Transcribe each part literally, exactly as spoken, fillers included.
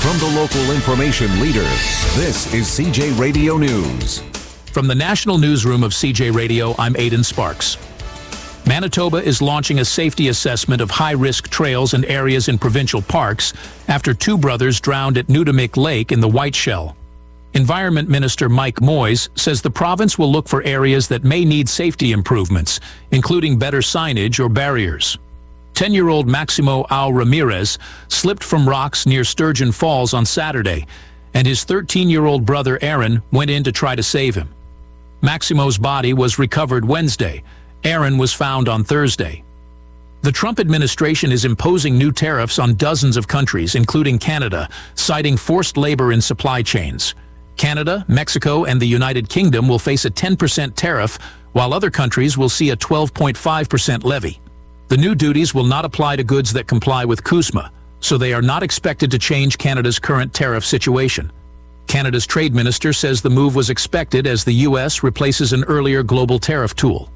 From the local information leader, this is C J Radio News. From the National Newsroom of C J Radio, I'm Aidan Sparks. Manitoba is launching a safety assessment of high-risk trails and areas in provincial parks after two brothers drowned at Nudamik Lake in the Whiteshell. Environment Minister Mike Moyes says the province will look for areas that may need safety improvements, including better signage or barriers. ten-year-old Maximo Au Ramirez slipped from rocks near Sturgeon Falls on Saturday, and his thirteen-year-old brother Aaron went in to try to save him. Maximo's body was recovered Wednesday. Aaron was found on Thursday. The Trump administration is imposing new tariffs on dozens of countries, including Canada, citing forced labor in supply chains. Canada, Mexico, and the United Kingdom will face a ten percent tariff, while other countries will see a twelve point five percent levy. The new duties will not apply to goods that comply with CUSMA, so they are not expected to change Canada's current tariff situation. Canada's trade minister says the move was expected as the U S replaces an earlier global tariff tool.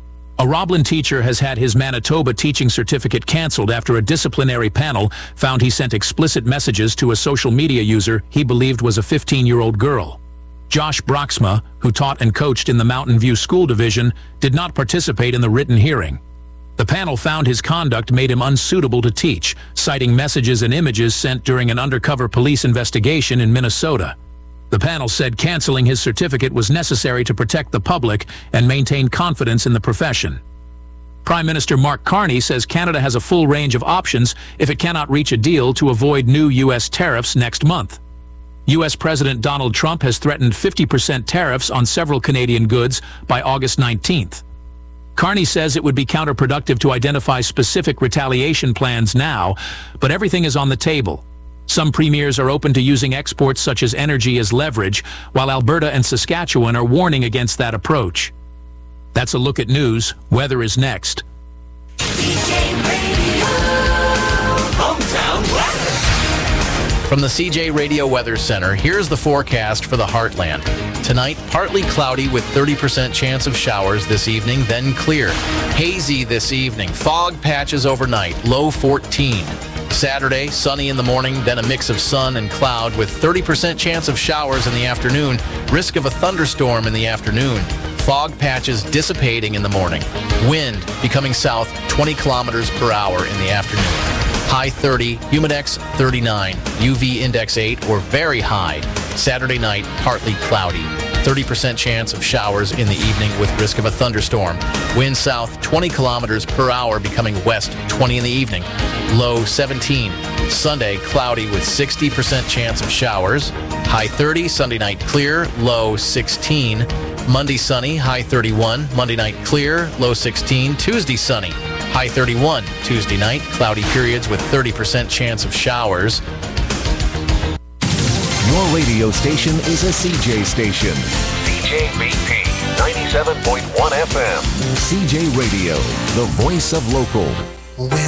A Roblin teacher has had his Manitoba teaching certificate cancelled after a disciplinary panel found he sent explicit messages to a social media user he believed was a fifteen-year-old girl. Josh Broxma, who taught and coached in the Mountain View School Division, did not participate in the written hearing. The panel found his conduct made him unsuitable to teach, citing messages and images sent during an undercover police investigation in Minnesota. The panel said canceling his certificate was necessary to protect the public and maintain confidence in the profession. Prime Minister Mark Carney says Canada has a full range of options if it cannot reach a deal to avoid new U S tariffs next month. U S President Donald Trump has threatened fifty percent tariffs on several Canadian goods by August nineteenth. Carney says it would be counterproductive to identify specific retaliation plans now, but everything is on the table. Some premiers are open to using exports such as energy as leverage, while Alberta and Saskatchewan are warning against that approach. That's a look at news. Weather is next. C J Radio Hometown Weather. From the C J Radio Weather Center, here's the forecast for the Heartland. Tonight, partly cloudy with thirty percent chance of showers this evening, then clear. Hazy this evening. Fog patches overnight, low fourteen. Saturday, sunny in the morning, then a mix of sun and cloud with thirty percent chance of showers in the afternoon, risk of a thunderstorm in the afternoon. Fog patches dissipating in the morning. Wind becoming south twenty kilometers per hour in the afternoon. High thirty, humidex thirty-nine, U V index eight or very high. Saturday night, partly cloudy. thirty percent chance of showers in the evening with risk of a thunderstorm. Wind south twenty kilometers per hour becoming west twenty in the evening. Low seventeen. Sunday, cloudy with sixty percent chance of showers. High thirty, Sunday night clear, low sixteen. Monday sunny, high thirty-one. Monday night clear, low sixteen. Tuesday sunny, high thirty-one. Tuesday night, cloudy periods with thirty percent chance of showers. Your radio station is a C J station. C J B P ninety-seven point one F M. C J Radio, the voice of local.